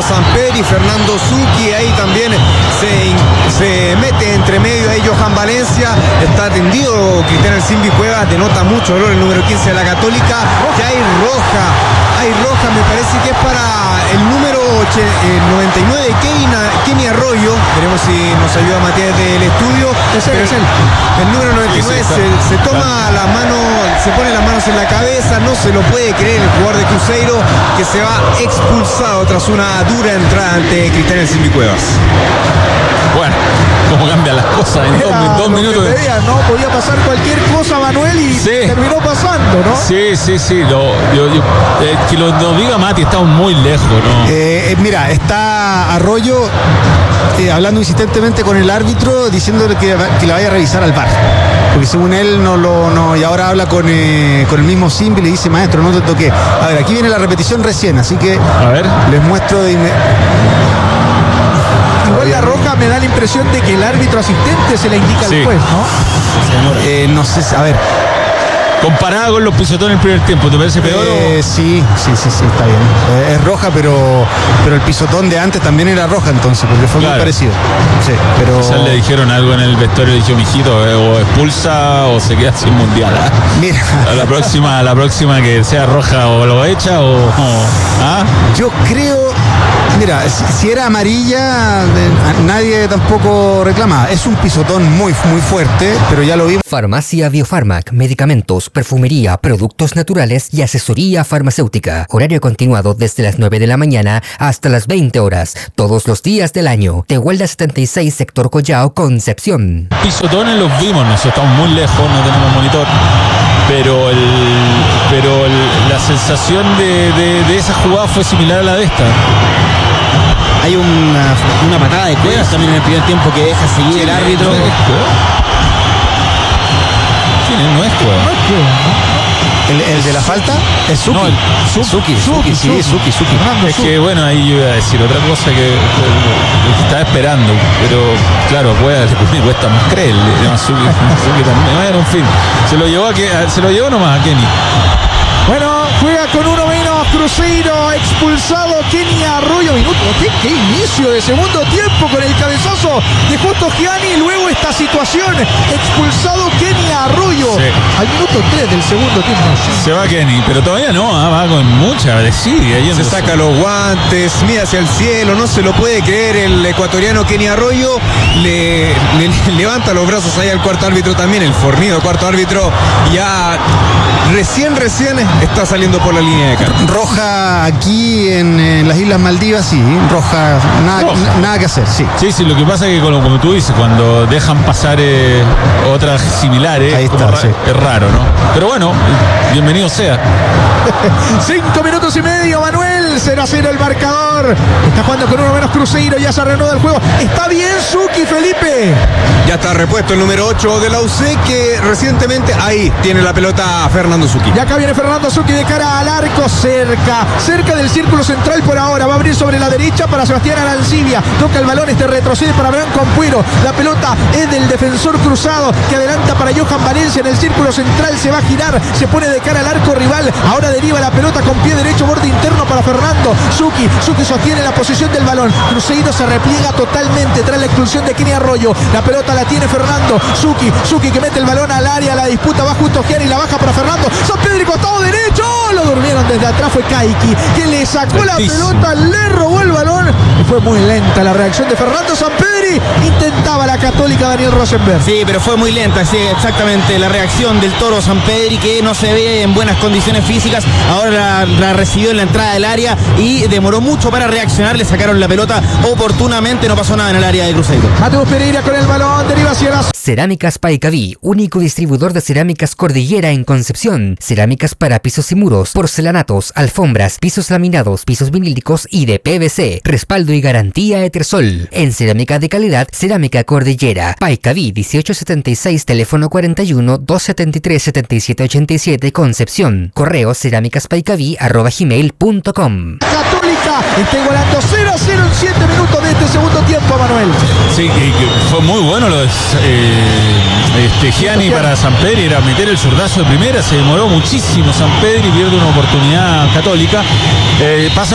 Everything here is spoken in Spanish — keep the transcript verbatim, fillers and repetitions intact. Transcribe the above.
Sampedri, Fernando Zucchi, ahí también se, se mete entre medio ahí Johan Valencia, está atendido Cristian El Simbi Cuevas, denota mucho dolor el número quince de la Católica, que hay roja, hay roja, me parece que es para el número noventa y nueve, Kenny, Kenny Arroyo, veremos si nos ayuda Matías del estudio, es él, es él. El número noventa y nueve sí, sí, se, se toma la mano, se pone las manos en la cabeza, no se lo puede creer el jugador de Cruzeiro, que se va expulsado tras una dura entrada ante Cristian El Simbi Cuevas. Bueno, cómo cambian las cosas en Era dos, dos lo minutos. Que pedía, ¿no? Podía pasar cualquier cosa, Manuel, y sí. terminó pasando, ¿no? Sí, sí, sí. Lo, yo, yo, eh, que lo, lo diga Mati, estamos muy lejos, ¿no? Eh, eh, mira, está Arroyo eh, hablando insistentemente con el árbitro, diciéndole que, que la vaya a revisar al V A R. Porque según él no lo. No, y ahora habla con, eh, con el mismo Simbi y le dice, maestro, no te toqué. A ver, aquí viene la repetición recién, así que a ver. Les muestro de inmediato. Igual la roja me da la impresión de que el árbitro asistente se la indica sí. al juez, ¿no? Eh, no sé, a ver. Comparada con los pisotones en el primer tiempo, ¿te parece peor? Eh, sí, sí, sí, sí, está bien. Eh, es roja, pero pero el pisotón de antes también era roja entonces, porque fue claro. muy parecido. Sí, pero... Quizás le dijeron algo en el vestuario, le dijo, mijito, eh, o expulsa o se queda sin mundial. ¿eh? Mira. A la próxima, a la próxima que sea roja o lo echa o... o ¿ah? Yo creo... Mira, si, si era amarilla, eh, nadie tampoco reclamaba. Es un pisotón muy, muy fuerte, pero ya lo vimos. Farmacia Biofarmac, medicamentos, perfumería, productos naturales y asesoría farmacéutica. Horario continuado desde las nueve de la mañana hasta las veinte horas, todos los días del año. Tehuelda setenta y seis, sector Collao, Concepción. Pisotones los vimos, nosotros estamos muy lejos, no tenemos monitor. Pero el, pero el, la sensación de, de, de esa jugada fue similar a la de esta. Hay una, una patada de Cuevas también en el primer tiempo que deja seguir sí, el árbitro. ¿No es Cuevas? ¿Quién no es Cuevas? No es Cuevas, ¿no? ¿El, el de la falta? Es Zucchi. No, el Zucchi, Zucchi, sí, Zucchi, Zucchi. Es que bueno, ahí yo iba a decir otra cosa que, que estaba esperando, pero claro, Cuevas le cuesta más creerle. Zucchi, Zucchi también. Bueno, en fin, se lo llevó a que, se lo llevó nomás a Kenny. Bueno, juega con uno menos Cruzeiro, expulsado Kenny Arroyo. Minuto, ¿qué, qué inicio de segundo tiempo con el cabezazo de Justo Gianni y luego esta situación, expulsado Kenny Arroyo sí. al minuto tres del segundo tiempo. Se va Kenny, pero todavía no, ¿eh? Va con mucha desidia. Se saca los guantes, mira hacia el cielo, no se lo puede creer el ecuatoriano Kenny Arroyo, le, le, le levanta los brazos ahí al cuarto árbitro también, el fornido cuarto árbitro, ya recién, recién está saliendo por la línea de carta. Roja aquí en, en las Islas Maldivas, sí, roja, nada, roja. N- nada que hacer, sí. Sí, sí, lo que pasa es que como, como tú dices, cuando dejan pasar eh, otras similares, ahí está, ra- sí. es raro, ¿no? Pero bueno, bienvenido sea. Cinco minutos y medio, Manuel, cero a cero el marcador. Está jugando con uno menos Cruzeiro, ya se reanuda el juego. Está bien Zucchi, Felipe. Ya está repuesto el número ocho de la U C, que recientemente ahí tiene la pelota Fernando Zucchi. Y acá viene Fernando Zucchi de cara al arco, cerca, cerca del círculo central por ahora. Va a abrir sobre la derecha para Sebastián Arancibia. Toca el balón, este retrocede para Branco Ampuero. La pelota es del defensor cruzado que adelanta para Johan Valencia en el círculo central. Se va a girar, se pone de cara al arco rival. Ahora deriva la pelota con pie derecho, borde interno para Fernando Zucchi. Zucchi sostiene la posición del balón. Cruzeiro se repliega totalmente tras la expulsión de Kenny Arroyo. La pelota la tiene Fernando Zucchi. Zucchi que mete el balón al área. La disputa va Justo Gianni y la baja para Fernando. Sampedri, costado derecho. Lo durmieron desde atrás. Fue Kaiki que le sacó la pelota, le robó el balón. Y fue muy lenta la reacción de Fernando Sampedri. Intentaba la Católica Daniel Rosenberg. Sí, pero fue muy lenta, sí, exactamente la reacción del Toro Sampedri, que no se ve en buenas condiciones físicas. Ahora la, la recibió en la entrada del área y demoró mucho para reaccionar. Le sacaron la pelota oportunamente, no pasó nada en el área de Cruzeiro. Mateus Pereira con el balón, deriva hacia la... Cerámicas Paicaví, único distribuidor de cerámicas Cordillera en Concepción. Cerámicas para pisos y muros, porcelanatos, alfombras, pisos laminados, pisos vinílicos y de P V C. Respaldo y garantía Etersol. En cerámica de calidad, Cerámica Cordillera. Paicaví dieciocho setenta y seis, teléfono cuarenta y uno, doscientos setenta y tres, setenta y siete ochenta y siete, Concepción. Correo cerámicaspaicaví arroba gmail punto com. Católica está igualando cero a cero en siete minutos de este segundo tiempo, Manuel. Sí, que, que fue muy bueno lo de eh, este, Gianni para Sampedri, era meter el zurdazo de primera, se demoró muchísimo Sampedri, pierde una oportunidad Católica. Eh, pasa